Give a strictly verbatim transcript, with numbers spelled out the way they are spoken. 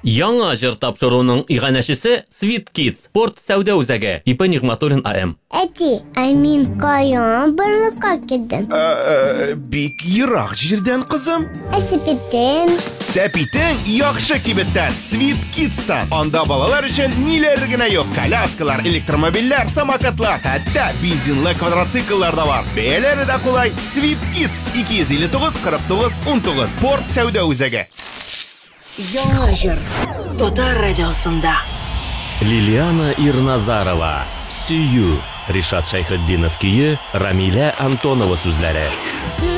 Яңа җыр тапшыруның иганәчесе Sweet Kids, Спорт сәүдә үзәге, Ипа Нигъматуллин АМ. Әти, ә мин каян барлыкка кидем? Бик ерак җирдән, кызым. Ә сәпитен? Сәпитең яхшы кибеттән, Sweet Kids'тан. Анда балалар өчен ниләр генә юк. Коляскалар, электромобильләр, самокатлар, хәтта бензинлы квадроцикллар да бар. Бәяләре дә кулай. Sweet Kids ике йөз илле тугыз кырык тугыз ун тугыз. Спорт сәүдә үзәге. Яңа җыр Татар радиосында. Лилиана Ирназарова, Сөю, Ришат Шайхетдинов көе, Рамиля Антонова сүзләре.